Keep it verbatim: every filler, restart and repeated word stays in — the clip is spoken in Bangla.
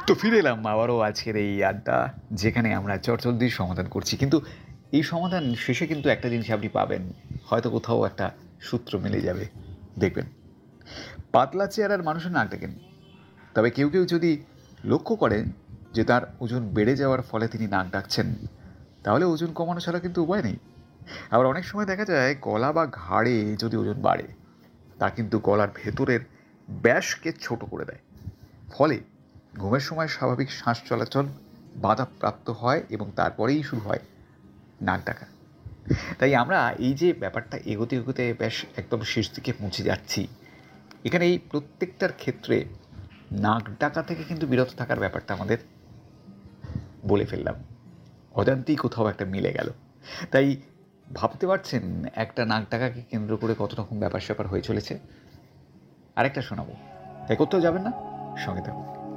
তো ফিরে এলাম আবারও আজকের এই আড্ডা, যেখানে আমরা চটজলদির সমাধান করছি। কিন্তু এই সমাধান শেষে কিন্তু একটা জিনিস আপনি পাবেন, হয়তো কোথাও একটা সূত্র মিলে যাবে। দেখবেন, পাতলা চেহারার মানুষের নাক ডাকেন, তবে কেউ কেউ যদি লক্ষ্য করেন যে তার ওজন বেড়ে যাওয়ার ফলে তিনি নাক ডাকছেন, তাহলে ওজন কমানো ছাড়া কিন্তু উপায় নেই। আবার অনেক সময় দেখা যায় গলা বা ঘাড়ে যদি ওজন বাড়ে, তা কিন্তু গলার ভেতরের ব্যাসকে ছোট করে দেয়, ফলে ঘুমের সময় স্বাভাবিক শ্বাস চলাচল বাধাপ্রাপ্ত হয় এবং তারপরেই শুরু হয় নাক ডাকা। তাই আমরা এই যে ব্যাপারটা এগোতে এগোতে বেশ একদম শেষ দিকে পৌঁছে যাচ্ছি, এখানে এই প্রত্যেকটার ক্ষেত্রে নাক ডাকা থেকে কিন্তু বিরত থাকার ব্যাপারটা আমাদের বলে ফেললাম, অজান্তেই কোথাও একটা মিলে গেল। তাই ভাবতে পারছেন একটা নাক ডাকাকে কেন্দ্র করে কত রকম ব্যাপার স্যাপার হয়ে চলেছে। আরেকটা শোনাবো, তাই কোথাও যাবেন না, সঙ্গে থাকুন।